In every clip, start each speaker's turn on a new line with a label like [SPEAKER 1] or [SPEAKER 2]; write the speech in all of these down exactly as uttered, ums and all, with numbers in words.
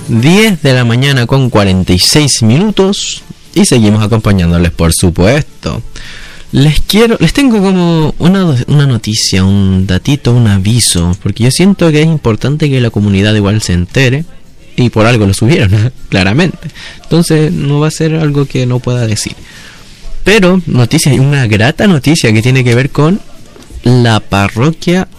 [SPEAKER 1] diez de la mañana con cuarenta y seis minutos y seguimos acompañándoles, por supuesto. Les quiero, les tengo como una, una noticia, un datito, un aviso, porque yo siento que es importante que la comunidad igual se entere, y por algo lo subieron, claramente. Entonces no va a ser algo que no pueda decir. Pero noticia, una grata noticia que tiene que ver con la parroquia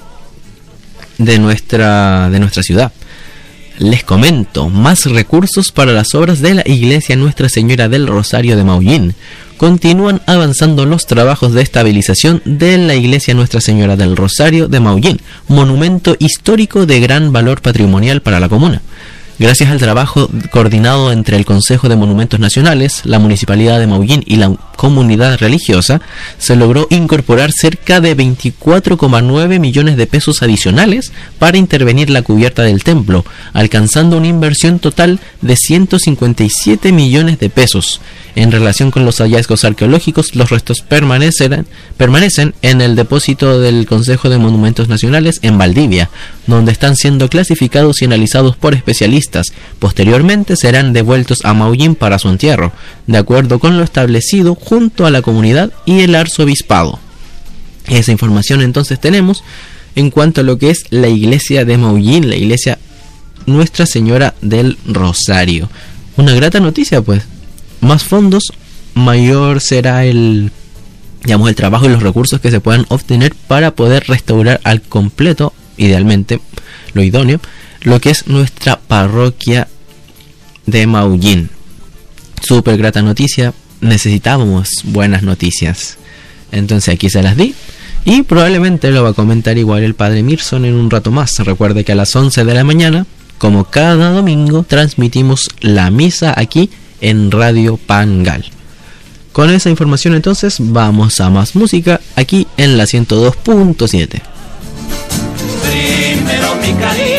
[SPEAKER 1] de nuestra, de nuestra ciudad. Les comento, más recursos para las obras de la iglesia Nuestra Señora del Rosario de Maullín. Continúan avanzando los trabajos de estabilización de la iglesia Nuestra Señora del Rosario de Maullín, monumento histórico de gran valor patrimonial para la comuna. Gracias al trabajo coordinado entre el Consejo de Monumentos Nacionales, la Municipalidad de Maullín y la comunidad religiosa, se logró incorporar cerca de veinticuatro coma nueve millones de pesos adicionales para intervenir la cubierta del templo, alcanzando una inversión total de ciento cincuenta y siete millones de pesos. En relación con los hallazgos arqueológicos, los restos permanecen, permanecen en el depósito del Consejo de Monumentos Nacionales en Valdivia, donde están siendo clasificados y analizados por especialistas. Posteriormente serán devueltos a Maullín para su entierro, de acuerdo con lo establecido junto a la comunidad y el arzobispado. Esa información entonces tenemos en cuanto a lo que es la iglesia de Maullín, la iglesia Nuestra Señora del Rosario. Una grata noticia, pues. Más fondos, mayor será el, digamos, el trabajo y los recursos que se puedan obtener para poder restaurar al completo, idealmente, lo idóneo, lo que es nuestra parroquia de Maullín. Súper grata noticia, necesitábamos buenas noticias. Entonces aquí se las di. Y probablemente lo va a comentar igual el padre Mirson en un rato más. Recuerde que a las once de la mañana, como cada domingo, transmitimos la misa aquí en Radio Pangal. Con esa información entonces vamos a más música aquí en la ciento dos punto siete.
[SPEAKER 2] Primero mi cariño.